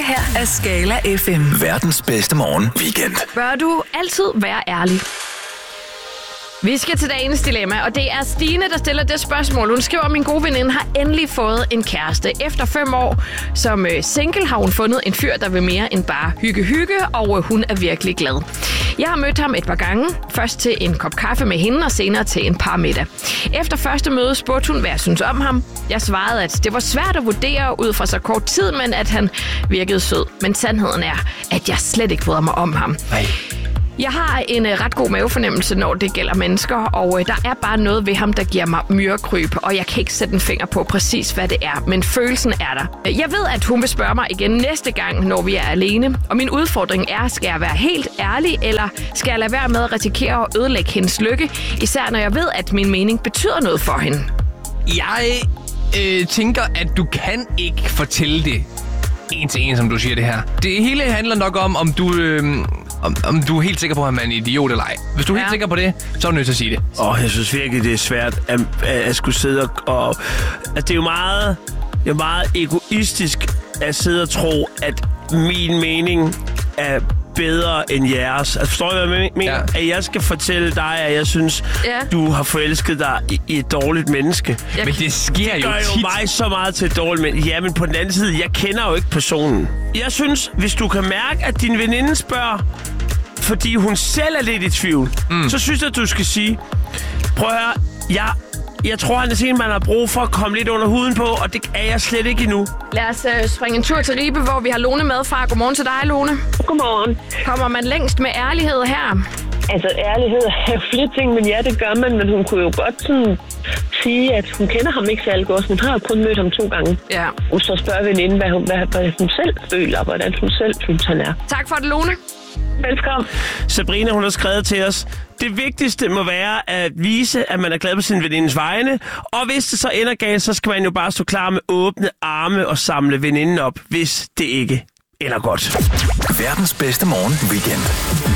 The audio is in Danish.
her er Skala FM. Verdens bedste morgen weekend. Bør du altid være ærlig? Vi skal til dagens dilemma, og det er Stine, der stiller det spørgsmål. Hun skriver, at min gode veninde har endelig fået en kæreste. Efter 5 år som single har hun fundet en fyr, der vil mere end bare hygge, og hun er virkelig glad. Jeg har mødt ham et par gange. Først til en kop kaffe med hende, og senere til en par middag. Efter første møde spurgte hun, hvad jeg synes om ham. Jeg svarede, at det var svært at vurdere ud fra så kort tid, men at han virkede sød. Men sandheden er, at jeg slet ikke bryder mig om ham. Nej. Jeg har en ret god mavefornemmelse, når det gælder mennesker, og der er bare noget ved ham, der giver mig myrekryb, og jeg kan ikke sætte en finger på præcis, hvad det er, men følelsen er der. Jeg ved, at hun vil spørge mig igen næste gang, når vi er alene, og min udfordring er, skal jeg være helt ærlig, eller skal jeg lade være med at risikere at ødelægge hendes lykke, især når jeg ved, at min mening betyder noget for hende? Jeg tænker, at du kan ikke fortælle det en til en, som du siger det her. Det hele handler nok om du er helt sikker på, at man er en idiot eller ej. Hvis du er helt sikker på det, så er du nødt til at sige det. Jeg synes virkelig, det er svært at skulle sidde og... Altså, det er jo meget egoistisk at sidde og tro, at min mening er bedre end jeres. Altså, forstår du, hvad jeg mener? Ja. At jeg skal fortælle dig, at jeg synes, du har forelsket dig i et dårligt menneske. Men det sker det jo gør tit. jo mig så meget til et dårligt menneske. Ja, men på den anden side, jeg kender jo ikke personen. Jeg synes, hvis du kan mærke, at din veninde spørger, fordi hun selv er lidt i tvivl, så synes jeg, at du skal sige, prøv at høre, jeg tror, han er sådan, man har brug for at komme lidt under huden på, og det er jeg slet ikke endnu. Lad os springe en tur til Ribe, hvor vi har Lone med fra. Godmorgen til dig, Lone. Godmorgen. Kommer man længst med ærlighed her? Altså, ærlighed er jo flere ting, men ja, det gør man, men hun kunne jo godt sådan sige, at hun kender ham ikke særlig godt. Hun har jo kun mødt ham 2 gange. Ja. Og så spørger veninden, hvad hun selv føler, og hvordan hun selv synes, han er. Tak for det, Lone. Velkommen. Sabrina, hun har skrevet til os, det vigtigste må være at vise, at man er glad på sin venindes vegne, og hvis det så ender galt, så skal man jo bare stå klar med åbne arme og samle veninden op, hvis det ikke ender godt. Verdens bedste morgen weekend.